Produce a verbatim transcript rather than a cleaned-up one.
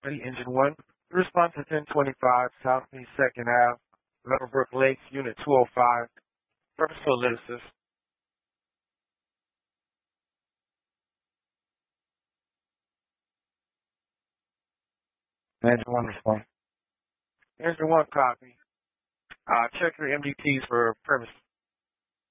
Ready, engine one. Response to ten twenty-five Southeast second Avenue, Meadowbrook Lakes, Unit two oh five. Purposeful assist. Engine one response. Engine one copy. Uh, check your M D Ts for purpose